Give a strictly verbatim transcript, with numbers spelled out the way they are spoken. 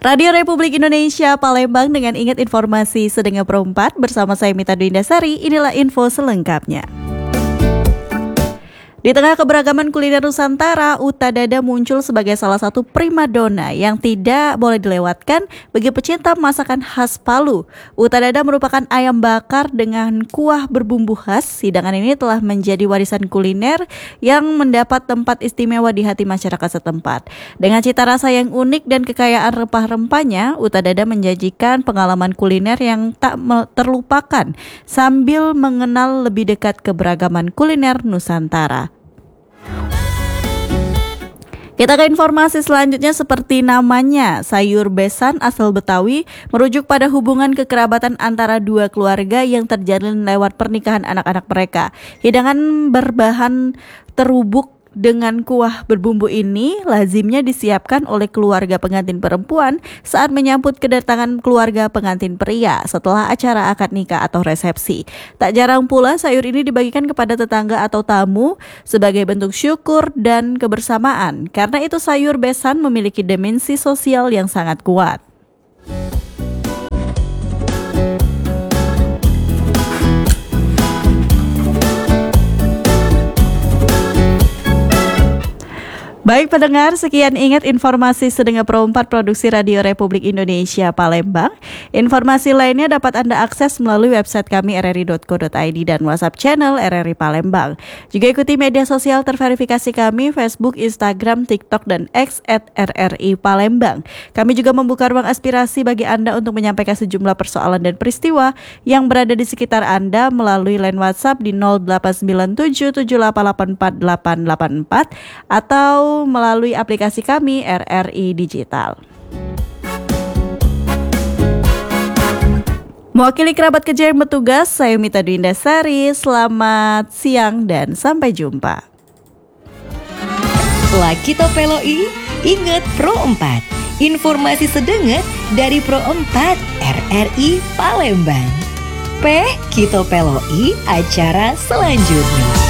Radio Republik Indonesia Palembang dengan ingat informasi Sedengar Perempat bersama saya Mita Dwindasari. Inilah info selengkapnya. Di tengah keberagaman kuliner Nusantara, Uta Dada muncul sebagai salah satu primadona yang tidak boleh dilewatkan bagi pecinta masakan khas Palu. Uta Dada merupakan ayam bakar dengan kuah berbumbu khas. Hidangan ini telah menjadi warisan kuliner yang mendapat tempat istimewa di hati masyarakat setempat. Dengan cita rasa yang unik dan kekayaan rempah-rempahnya, Uta Dada menjanjikan pengalaman kuliner yang tak terlupakan sambil mengenal lebih dekat keberagaman kuliner Nusantara. Kita ke informasi selanjutnya. Seperti namanya, sayur besan asal Betawi merujuk pada hubungan kekerabatan antara dua keluarga yang terjalin lewat pernikahan anak-anak mereka. Hidangan berbahan terubuk dengan kuah berbumbu ini lazimnya disiapkan oleh keluarga pengantin perempuan saat menyambut kedatangan keluarga pengantin pria setelah acara akad nikah atau resepsi. Tak jarang pula sayur ini dibagikan kepada tetangga atau tamu sebagai bentuk syukur dan kebersamaan. Karena itu sayur besan memiliki dimensi sosial yang sangat kuat. Baik pendengar, sekian ingat informasi Sedengar Perempat Produksi Radio Republik Indonesia Palembang. Informasi lainnya dapat Anda akses melalui website kami r r i dot co dot i d dan WhatsApp channel R R I Palembang. Juga ikuti media sosial terverifikasi kami, Facebook, Instagram, TikTok, dan X at R R I Palembang. Kami juga membuka ruang aspirasi bagi Anda untuk menyampaikan sejumlah persoalan dan peristiwa yang berada di sekitar Anda melalui line WhatsApp di nol delapan sembilan tujuh tujuh delapan delapan empat delapan delapan empat atau melalui aplikasi kami R R I Digital. Mewakili kerabat kerja yang bertugas, saya Mita Dwindasari. Selamat siang dan sampai jumpa. Lakito Peloi, ingat Pro empat. Informasi sedengar dari Pro empat R R I Palembang. P Kito Peloi, acara selanjutnya.